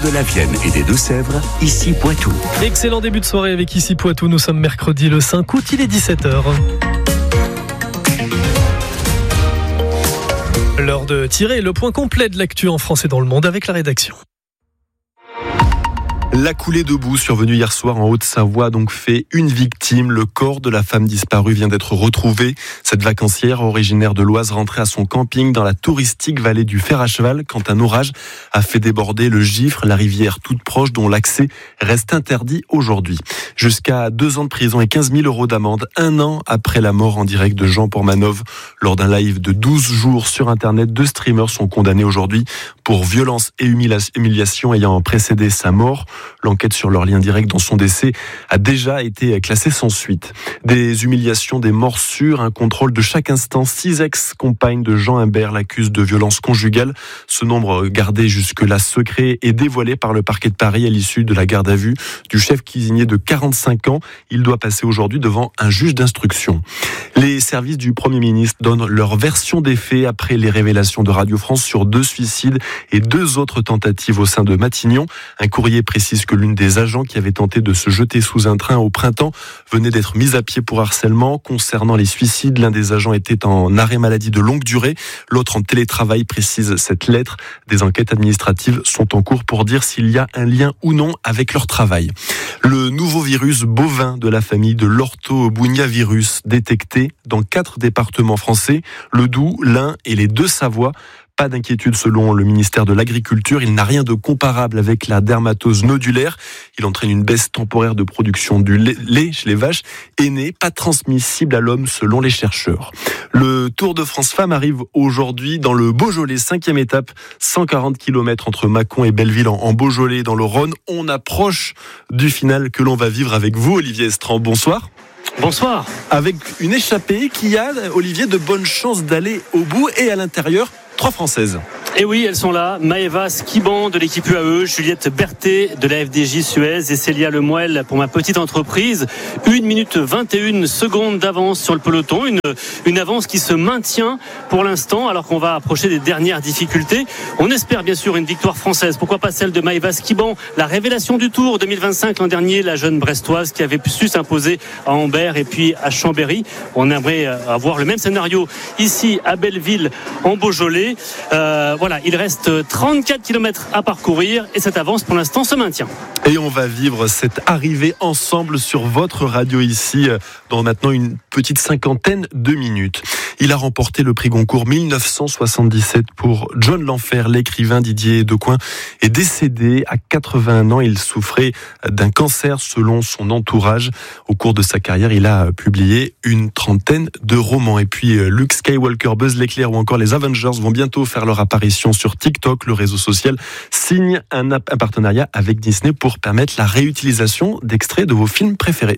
de la Vienne et des Deux-Sèvres, ici Poitou. Excellent début de soirée avec ici Poitou. Nous sommes mercredi le 5 août, il est 17h. L'heure de tirer le point complet de l'actu en France et dans le monde avec la rédaction. La coulée de boue survenue hier soir en Haute-Savoie a donc fait une victime. Le corps de la femme disparue vient d'être retrouvé. Cette vacancière originaire de l'Oise rentrait à son camping dans la touristique vallée du Fer à Cheval quand un orage a fait déborder le Gifre, la rivière toute proche dont l'accès reste interdit aujourd'hui. Jusqu'à 2 ans de prison et 15 000 € d'amende, 1 an après la mort en direct de Jean Pormanov. Lors d'un live de 12 jours sur Internet, 2 streamers sont condamnés aujourd'hui pour violence et humiliation ayant précédé sa mort. L'enquête sur leur lien direct dans son décès a déjà été classée sans suite. Des humiliations, des morsures, un contrôle de chaque instant. 6 ex-compagnes de Jean Imbert l'accusent de violence conjugale. Ce nombre gardé jusque-là secret est dévoilé par le parquet de Paris à l'issue de la garde à vue du chef cuisinier de 45 ans. Il doit passer aujourd'hui devant un juge d'instruction. Les services du Premier ministre donnent leur version des faits après les révélations de Radio France sur 2 suicides et 2 autres tentatives au sein de Matignon. Un courrier précise que l'une des agents qui avait tenté de se jeter sous un train au printemps venait d'être mise à pied pour harcèlement. Concernant les suicides, l'un des agents était en arrêt maladie de longue durée, l'autre en télétravail, précise cette lettre. Des enquêtes administratives sont en cours pour dire s'il y a un lien ou non avec leur travail. Le nouveau virus bovin de la famille de l'orthobunyavirus détecté dans 4 départements français, le Doubs, l'Ain et les Deux-Savoie. Pas d'inquiétude selon le ministère de l'Agriculture, il n'a rien de comparable avec la dermatose nodulaire. Il entraîne une baisse temporaire de production du lait chez les vaches et n'est pas transmissible à l'homme selon les chercheurs. Le Tour de France Femmes arrive aujourd'hui dans le Beaujolais, 5e étape, 140 km entre Mâcon et Belleville en Beaujolais dans le Rhône. On approche du final que l'on va vivre avec vous, Olivier Estran. Bonsoir. Bonsoir. Avec une échappée qui a, Olivier, de bonnes chances d'aller au bout et à l'intérieur, 3 Françaises. Et oui, elles sont là. Maëva Skiban de l'équipe UAE, Juliette Berthet de la FDJ Suez et Célia Lemoel pour ma petite entreprise. 1 minute 21 secondes d'avance sur le peloton. Une avance qui se maintient pour l'instant alors qu'on va approcher des dernières difficultés. On espère bien sûr une victoire française. Pourquoi pas celle de Maëva Skiban, la révélation du Tour 2025 l'an dernier, la jeune brestoise qui avait su s'imposer à Ambert et puis à Chambéry. On aimerait avoir le même scénario ici à Belleville en Beaujolais. Voilà, il reste 34 km à parcourir et cette avance pour l'instant se maintient. Et on va vivre cette arrivée ensemble sur votre radio ici dans maintenant une petite 50aine de minutes. Il a remporté le prix Goncourt 1977 pour John L'Enfer. L'écrivain Didier Decoing est décédé à 81 ans. Il souffrait d'un cancer selon son entourage. Au cours de sa carrière, il a publié une 30aine de romans. Et puis Luke Skywalker, Buzz l'éclair ou encore les Avengers vont bientôt faire leur apparition sur TikTok. Le réseau social signe un partenariat avec Disney pour permettre la réutilisation d'extraits de vos films préférés.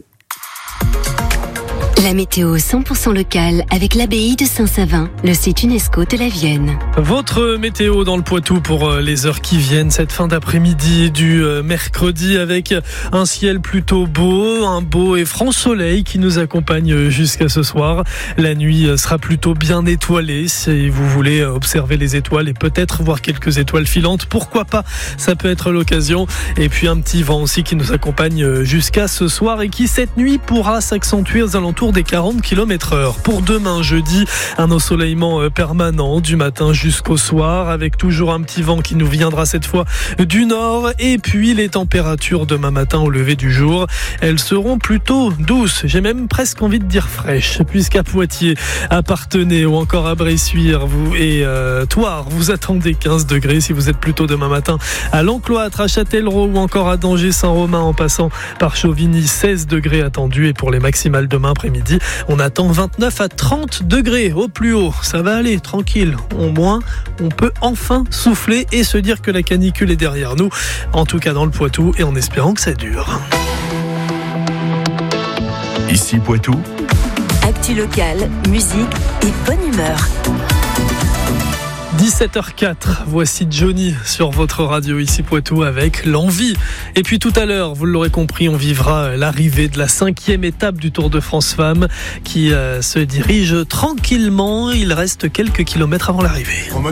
La météo 100% locale avec l'abbaye de Saint-Savin, le site UNESCO de la Vienne. Votre météo dans le Poitou pour les heures qui viennent, cette fin d'après-midi du mercredi avec un ciel plutôt beau, un beau et franc soleil qui nous accompagne jusqu'à ce soir. La nuit sera plutôt bien étoilée si vous voulez observer les étoiles et peut-être voir quelques étoiles filantes. Pourquoi pas, ça peut être l'occasion. Et puis un petit vent aussi qui nous accompagne jusqu'à ce soir et qui cette nuit pourra s'accentuer aux alentours des 40 km/h. Pour demain jeudi, un ensoleillement permanent du matin jusqu'au soir avec toujours un petit vent qui nous viendra cette fois du nord et puis les températures demain matin au lever du jour, elles seront plutôt douces. J'ai même presque envie de dire fraîches puisqu'à Poitiers, à Parthenay ou encore à Bressuire et Thouars, vous attendez 15 degrés. Si vous êtes plutôt demain matin à l'Encloître, à Châtellerault ou encore à Danger-Saint-Romain en passant par Chauvigny, 16 degrés attendus et pour les maximales demain après-midi, on attend 29 à 30 degrés au plus haut. Ça va aller, tranquille. Au moins, on peut enfin souffler et se dire que la canicule est derrière nous. En tout cas dans le Poitou et en espérant que ça dure. Ici Poitou. Actu locale, musique et bonne humeur. 17h04, voici Johnny sur votre radio ici Poitou avec l'envie. Et puis tout à l'heure, vous l'aurez compris, on vivra l'arrivée de la 5e étape du Tour de France Femmes qui se dirige tranquillement. Il reste quelques kilomètres avant l'arrivée.